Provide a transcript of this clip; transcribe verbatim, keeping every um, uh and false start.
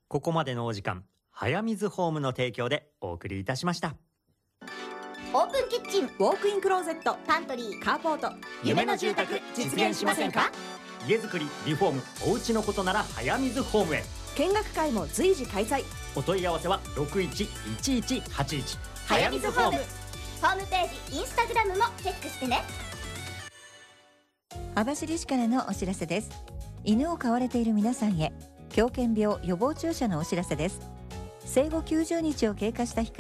ここまでのお時間、早水ホームの提供でお送りいたしました。 オープンキッチン、 ウォークインクローゼット、 パントリー、 カーポート、 夢の住宅実現しませんか？ 家づくり、リフォーム、お家のことなら早水ホームへ。 見学会も随時開催。 お問い合わせはろくいちいちいちはちいち。 早水ホーム。ホームページ、インスタグラムもチェックしてね。 網走市からのお知らせです。犬を飼われている皆さんへ、狂犬病予防注射のお知らせです。生後きゅうじゅうにちを経過した日から